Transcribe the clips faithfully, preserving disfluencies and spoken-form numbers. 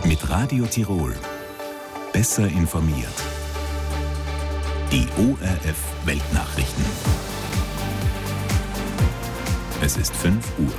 Mit Radio Tirol. Besser informiert. Die O R F Weltnachrichten. Es ist fünf Uhr.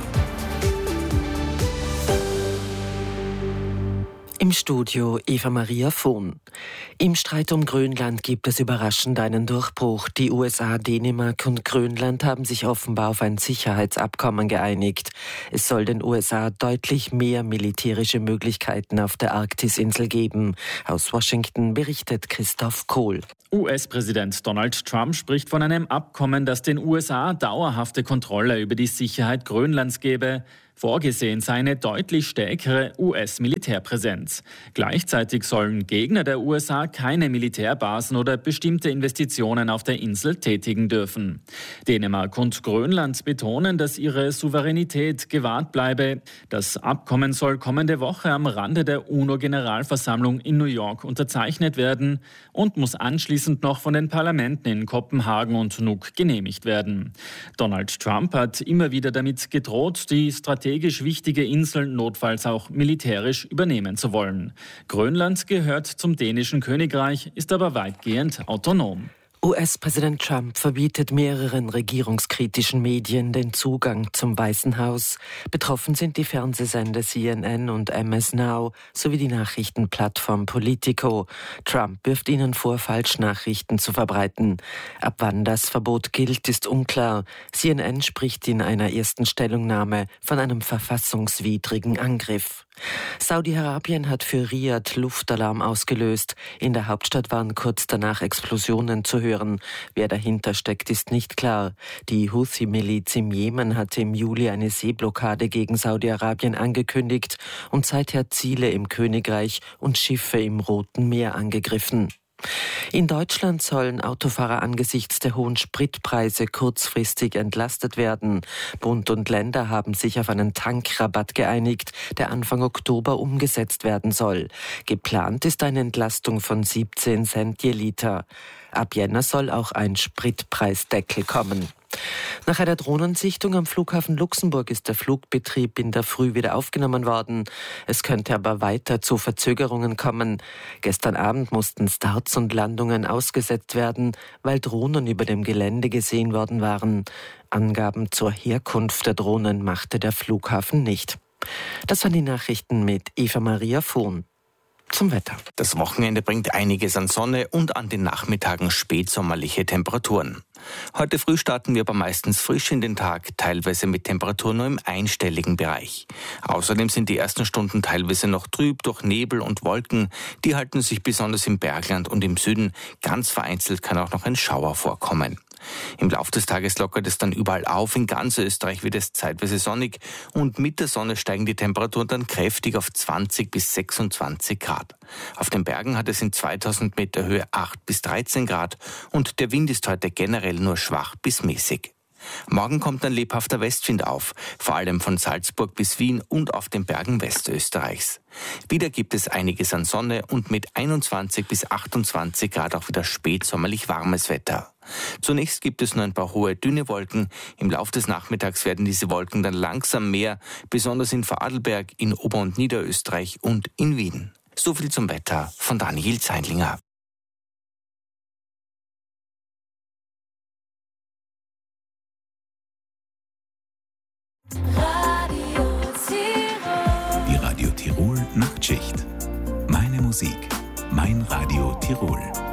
Im Studio Eva Maria Vohn. Im Streit um Grönland gibt es überraschend einen Durchbruch. Die U S A, Dänemark und Grönland haben sich offenbar auf ein Sicherheitsabkommen geeinigt. Es soll den U S A deutlich mehr militärische Möglichkeiten auf der Arktisinsel geben. Aus Washington berichtet Christoph Kohl. U S-Präsident Donald Trump spricht von einem Abkommen, das den U S A dauerhafte Kontrolle über die Sicherheit Grönlands gebe. Vorgesehen sei eine deutlich stärkere U S-Militärpräsenz. Gleichzeitig sollen Gegner der U S A keine Militärbasen oder bestimmte Investitionen auf der Insel tätigen dürfen. Dänemark und Grönland betonen, dass ihre Souveränität gewahrt bleibe. Das Abkommen soll kommende Woche am Rande der UNO-Generalversammlung in New York unterzeichnet werden und muss anschließend noch von den Parlamenten in Kopenhagen und Nuuk genehmigt werden. Donald Trump hat immer wieder damit gedroht, die Strategie strategisch wichtige Inseln notfalls auch militärisch übernehmen zu wollen. Grönland gehört zum dänischen Königreich, ist aber weitgehend autonom. U S-Präsident Trump verbietet mehreren regierungskritischen Medien den Zugang zum Weißen Haus. Betroffen sind die Fernsehsender C N N und M S Now sowie die Nachrichtenplattform Politico. Trump wirft ihnen vor, Falschnachrichten zu verbreiten. Ab wann das Verbot gilt, ist unklar. C N N spricht in einer ersten Stellungnahme von einem verfassungswidrigen Angriff. Saudi-Arabien hat für Riad Luftalarm ausgelöst. In der Hauptstadt waren kurz danach Explosionen zu hören. Wer dahinter steckt, ist nicht klar. Die Houthi-Miliz im Jemen hatte im Juli eine Seeblockade gegen Saudi-Arabien angekündigt und seither Ziele im Königreich und Schiffe im Roten Meer angegriffen. In Deutschland sollen Autofahrer angesichts der hohen Spritpreise kurzfristig entlastet werden. Bund und Länder haben sich auf einen Tankrabatt geeinigt, der Anfang Oktober umgesetzt werden soll. Geplant ist eine Entlastung von siebzehn Cent je Liter. Ab Jänner soll auch ein Spritpreisdeckel kommen. Nach einer Drohnensichtung am Flughafen Luxemburg ist der Flugbetrieb in der Früh wieder aufgenommen worden. Es könnte aber weiter zu Verzögerungen kommen. Gestern Abend mussten Starts und Landungen ausgesetzt werden, weil Drohnen über dem Gelände gesehen worden waren. Angaben zur Herkunft der Drohnen machte der Flughafen nicht. Das waren die Nachrichten mit Eva Maria Vohn. Zum Wetter. Das Wochenende bringt einiges an Sonne und an den Nachmittagen spätsommerliche Temperaturen. Heute früh starten wir aber meistens frisch in den Tag, teilweise mit Temperaturen nur im einstelligen Bereich. Außerdem sind die ersten Stunden teilweise noch trüb durch Nebel und Wolken. Die halten sich besonders im Bergland und im Süden. Ganz vereinzelt kann auch noch ein Schauer vorkommen. Im Laufe des Tages lockert es dann überall auf. In ganz Österreich wird es zeitweise sonnig und mit der Sonne steigen die Temperaturen dann kräftig auf zwanzig bis sechsundzwanzig Grad. Auf den Bergen hat es in zweitausend Meter Höhe acht bis dreizehn Grad und der Wind ist heute generell nur schwach bis mäßig. Morgen kommt ein lebhafter Westwind auf, vor allem von Salzburg bis Wien und auf den Bergen Westösterreichs. Wieder gibt es einiges an Sonne und mit einundzwanzig bis achtundzwanzig Grad auch wieder spätsommerlich warmes Wetter. Zunächst gibt es nur ein paar hohe, dünne Wolken. Im Laufe des Nachmittags werden diese Wolken dann langsam mehr, besonders in Vorarlberg, in Ober- und Niederösterreich und in Wien. So viel zum Wetter von Daniel Zeindlinger. Die Radio Tirol Nachtschicht. Meine Musik, mein Radio Tirol.